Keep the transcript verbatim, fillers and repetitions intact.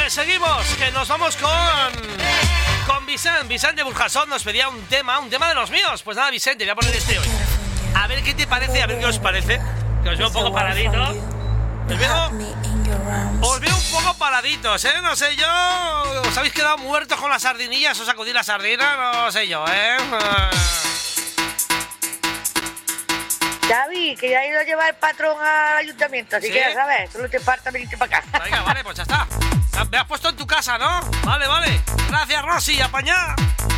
Que seguimos, que nos vamos con... Con Vicente, Vicente de Burjasot nos pedía un tema, un tema de los míos. Pues nada, Vicente, voy a poner este hoy. A ver qué te parece, a ver qué os parece. Que os veo un poco paraditos. Os veo... Os veo un poco paraditos, ¿eh? No sé yo... ¿Os habéis quedado muertos con las sardinillas? ¿Os sacudí la sardina? No sé yo, ¿eh? Xavi, que ya ha ido a llevar el patrón al ayuntamiento, así ¿Sí? que ya sabes, solo te falta venirte para acá. Venga, vale, pues ya está. Me has puesto en tu casa, ¿no? Vale, vale. Gracias, Rosy, apañá.